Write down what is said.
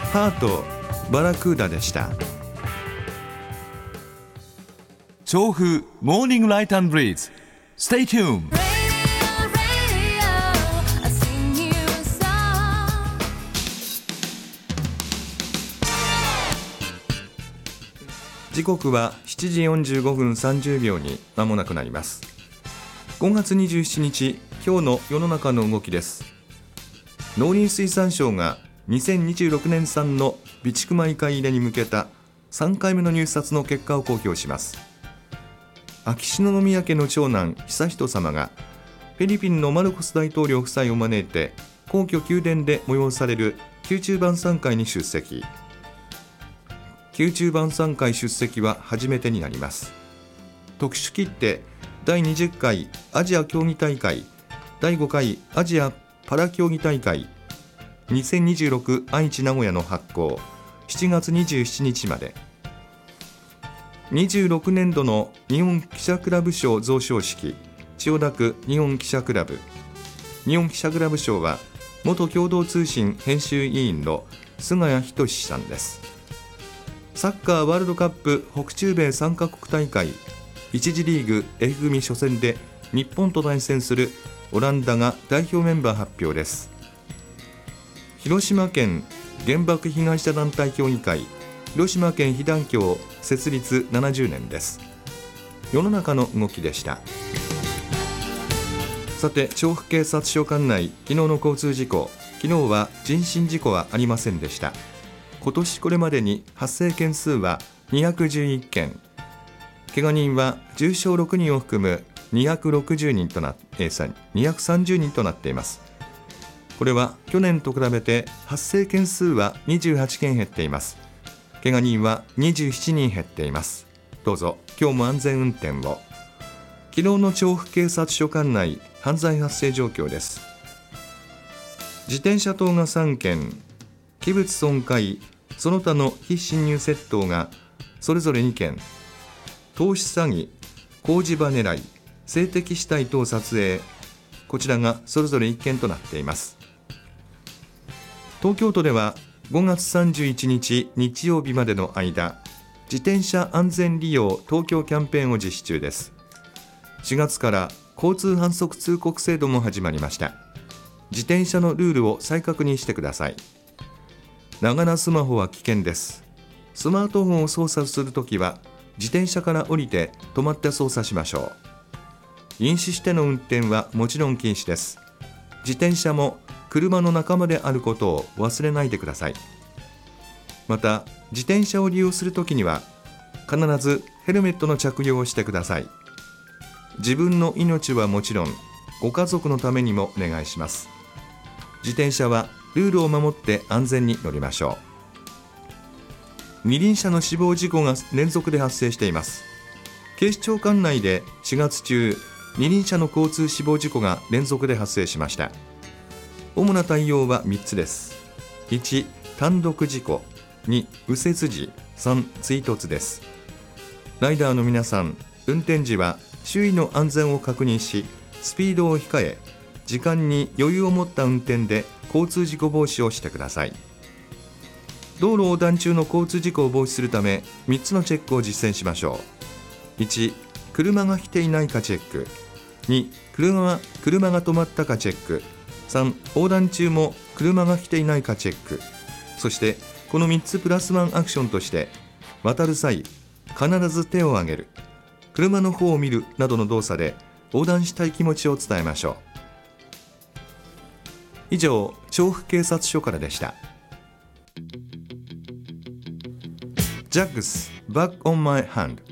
ハートバラクーダでした。 調布モーニングライト&ブリーズ Stay tuned。 時刻は7時45分30秒に間もなくなります。5月27日、今日の世の中の動きです。農林水産省が2026年産の備蓄米買い入れに向けた3回目の入札の結果を公表します。秋篠宮家の長男悠仁さまがフィリピンのマルコス大統領夫妻を招いて皇居宮殿で催される宮中晩餐会に出席。宮中晩餐会出席は初めてになります。特殊切手第20回アジア競技大会、第5回アジアパラ競技大会2026愛知名古屋の発行、7月27日まで。26年度の日本記者クラブ賞贈賞式、千代田区日本記者クラブ。日本記者クラブ賞は元共同通信編集委員の菅谷仁さんです。サッカーワールドカップ北中米3カ国大会1次リーグ F 組初戦で日本と対戦するオランダが代表メンバー発表です。広島県原爆被害者団体協議会広島県被団協設立70年です。世の中の動きでした。さて、調布警察署管内、昨日の交通事故、昨日は人身事故はありませんでした。今年これまでに発生件数は211件、怪我人は重傷6人を含む230人となっています。これは去年と比べて発生件数は28件減っています。怪我人は27人減っています。どうぞ今日も安全運転を。昨日の調布警察署管内犯罪発生状況です。自転車盗が3件、器物損壊その他の非侵入窃盗がそれぞれ2件、投資詐欺、工事場狙い、性的死体等撮影、こちらがそれぞれ1件となっています。東京都では5月31日日曜日までの間、自転車安全利用東京キャンペーンを実施中です。4月から交通反則通告制度も始まりました。自転車のルールを再確認してください。ながらスマホは危険です。スマートフォンを操作するときは自転車から降りて止まって操作しましょう。飲酒しての運転はもちろん禁止です。自転車も車の仲間であることを忘れないでください。また、自転車を利用するときには必ずヘルメットの着用をしてください。自分の命はもちろんご家族のためにもお願いします。自転車はルールを守って安全に乗りましょう。二輪車の死亡事故が連続で発生しています。警視庁管内で4月中、二輪車の交通死亡事故が連続で発生しました。主な対応は3つです。1、単独事故、2、右折時、3、追突です。ライダーの皆さん、運転時は周囲の安全を確認し、スピードを控え、時間に余裕を持った運転で交通事故防止をしてください。道路横断中の交通事故を防止するため3つのチェックを実践しましょう。1、車が来ていないかチェック。2、車が止まったかチェック。3、横断中も車が来ていないかチェック。そしてこの3つプラスワンアクションとして、渡る際必ず手を挙げる、車の方を見るなどの動作で横断したい気持ちを伝えましょう。以上、調布警察署からでした。ジャックス Back on my hand